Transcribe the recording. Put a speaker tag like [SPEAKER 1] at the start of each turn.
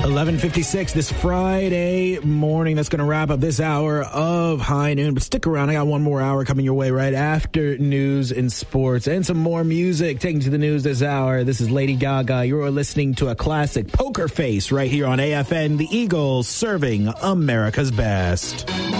[SPEAKER 1] 11:56 this Friday morning. That's going to wrap up this hour of High Noon. But stick around. I got one more hour coming your way right after news and sports and some more music. Taking to the news this hour. This is Lady Gaga. You're listening to a classic, Poker Face, right here on AFN. The Eagles serving America's best.